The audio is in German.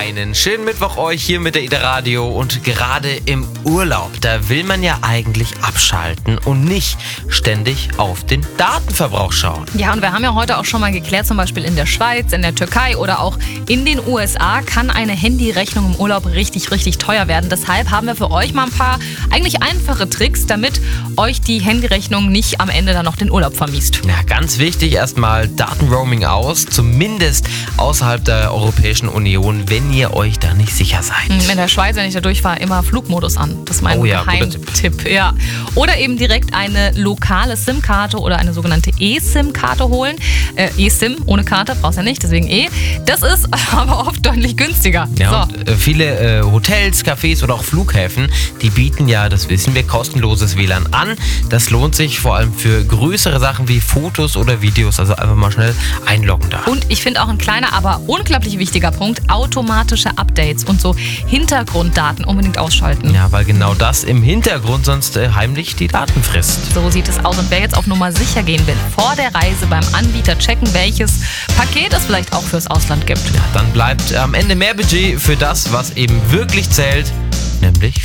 Einen schönen Mittwoch euch hier mit der Ida Radio und gerade im Urlaub, da will man ja eigentlich abschalten und nicht ständig auf den Datenverbrauch schauen. Ja, und wir haben ja heute auch schon mal geklärt, zum Beispiel in der Schweiz, in der Türkei oder auch in den USA kann eine Handyrechnung im Urlaub richtig, richtig teuer werden. Deshalb haben wir für euch mal ein paar eigentlich einfache Tricks, damit euch die Handyrechnung nicht am Ende dann noch den Urlaub vermiest. Ja, ganz wichtig erstmal Datenroaming aus, zumindest außerhalb der Europäischen Union, wenn ihr euch da nicht sicher seid. In der Schweiz, wenn ich da durchfahre, immer Flugmodus an. Das ist mein Geheimtipp. Ja. Oder eben direkt eine lokale SIM-Karte oder eine sogenannte eSIM-Karte holen. eSIM ohne Karte, brauchst ja nicht, deswegen E. Das ist aber oft deutlich günstiger. Ja, und viele Hotels, Cafés oder auch Flughäfen, die bieten ja, das wissen wir, kostenloses WLAN an. Das lohnt sich vor allem für größere Sachen wie Fotos oder Videos, also einfach mal schnell einloggen da. Und ich finde auch ein kleiner, aber unglaublich wichtiger Punkt, automatische Updates und so Hintergrunddaten unbedingt ausschalten. Ja, weil genau das im Hintergrund sonst heimlich die Daten frisst. So sieht es aus. Und wer jetzt auf Nummer sicher gehen will, vor der Reise beim Anbieter checken, welches Paket es vielleicht auch fürs Ausland gibt. Ja, dann bleibt am Ende mehr Budget für das, was eben wirklich zählt, nämlich